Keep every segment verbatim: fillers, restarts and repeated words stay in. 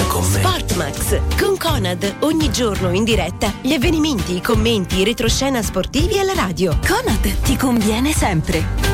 con me. Sportmax con Conad, ogni giorno in diretta gli avvenimenti, i commenti, i retroscena sportivi alla radio. Conad ti conviene sempre.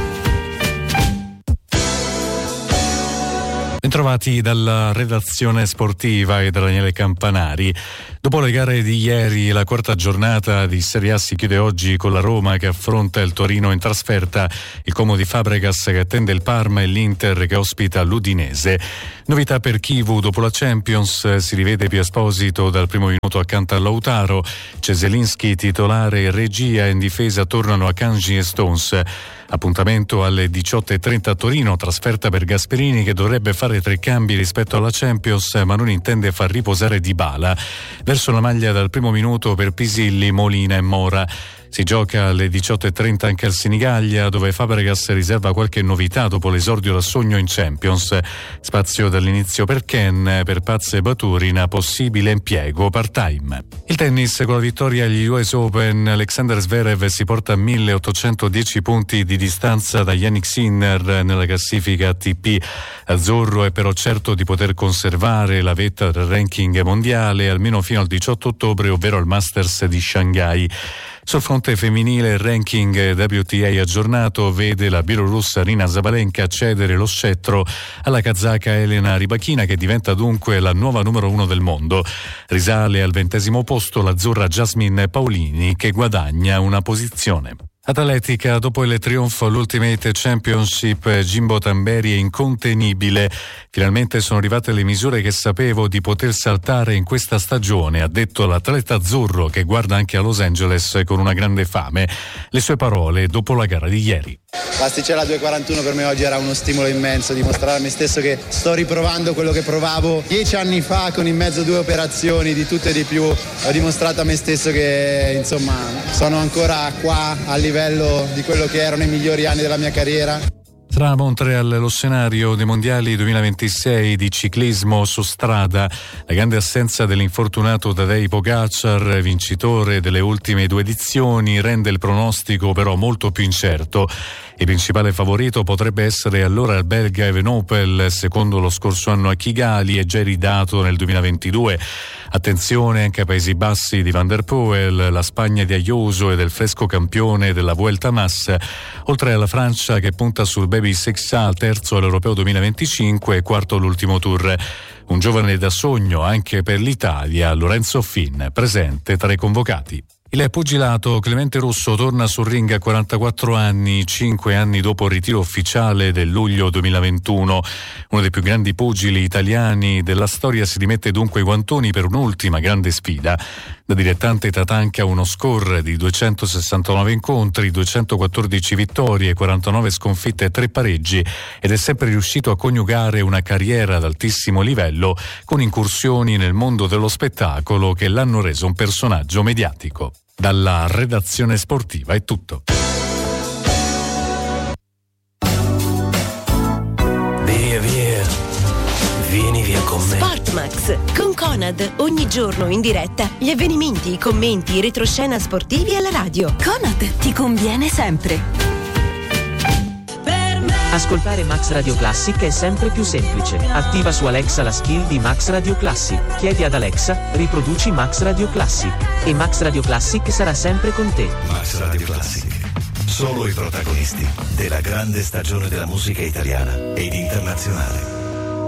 Bentrovati dalla redazione sportiva e da Daniele Campanari. Dopo le gare di ieri, la quarta giornata di Serie A si chiude oggi con la Roma che affronta il Torino in trasferta, il Como di Fabregas che attende il Parma e l'Inter che ospita l'Udinese. Novità per Chivu: dopo la Champions si rivede Pio Esposito dal primo minuto accanto a Lautaro, Ceselinski titolare e regia, in difesa tornano a Kanji e Stones. Appuntamento alle diciotto e trenta a Torino, trasferta per Gasperini che dovrebbe fare tre cambi rispetto alla Champions ma non intende far riposare Dybala. Verso la maglia dal primo minuto per Pisilli, Molina e Mora. Si gioca alle diciotto e trenta anche al Senigallia, dove Fabregas riserva qualche novità dopo l'esordio da sogno in Champions. Spazio dall'inizio per Ken, per Paz e Baturin possibile impiego part-time. Il tennis: con la vittoria agli U S Open, Alexander Zverev si porta a milleottocentodieci punti di distanza da Yannick Sinner nella classifica A T P. Azzurro è però certo di poter conservare la vetta del ranking mondiale almeno fino al diciotto ottobre, ovvero al Masters di Shanghai. Sul fronte femminile, il ranking W T A aggiornato vede la bielorussa Rina Zabalenka cedere lo scettro alla kazaka Elena Rybakina, che diventa dunque la nuova numero uno del mondo. Risale al ventesimo posto l'azzurra Jasmine Paolini, che guadagna una posizione. Atletica: dopo il trionfo all'Ultimate Championship, Jimbo Tamberi è incontenibile. Finalmente sono arrivate le misure che sapevo di poter saltare in questa stagione, ha detto l'atleta azzurro, che guarda anche a Los Angeles con una grande fame. Le sue parole dopo la gara di ieri. L'asticella due quarantuno per me oggi era uno stimolo immenso, dimostrare a me stesso che sto riprovando quello che provavo dieci anni fa con in mezzo due operazioni di tutto e di più. Ho dimostrato a me stesso che insomma sono ancora qua a livello di quello che erano i migliori anni della mia carriera. Tra Montreal lo scenario dei mondiali duemilaventisei di ciclismo su strada. La grande assenza dell'infortunato Tadej Pogacar, vincitore delle ultime due edizioni, rende il pronostico però molto più incerto. Il principale favorito potrebbe essere allora il belga Evenepoel, secondo lo scorso anno a Kigali e già ridato nel duemilaventidue. Attenzione anche ai Paesi Bassi di Van der Poel, la Spagna di Ayuso e del fresco campione della Vuelta Mas, oltre alla Francia che punta sul Baby Sexal, terzo all'Europeo duemilaventicinque e quarto all'ultimo tour. Un giovane da sogno anche per l'Italia, Lorenzo Finn, presente tra i convocati. Il pugilato: Clemente Russo torna sul ring a quarantaquattro anni, cinque anni dopo il ritiro ufficiale del luglio duemilaventuno. Uno dei più grandi pugili italiani della storia si rimette dunque i guantoni per un'ultima grande sfida. Da dilettante Tatanka uno score di duecentosessantanove incontri, duecentoquattordici vittorie, quarantanove sconfitte e tre pareggi, ed è sempre riuscito a coniugare una carriera ad altissimo livello con incursioni nel mondo dello spettacolo che l'hanno reso un personaggio mediatico. Dalla redazione sportiva è tutto. Via via, vieni via con me. Sportmax con Conad, ogni giorno in diretta gli avvenimenti, i commenti, i retroscena sportivi alla radio. Conad ti conviene sempre. Ascoltare Max Radio Classic è sempre più semplice. Attiva su Alexa la skill di Max Radio Classic. Chiedi ad Alexa, riproduci Max Radio Classic. E Max Radio Classic sarà sempre con te. Max Radio Classic. Solo i protagonisti della grande stagione della musica italiana ed internazionale.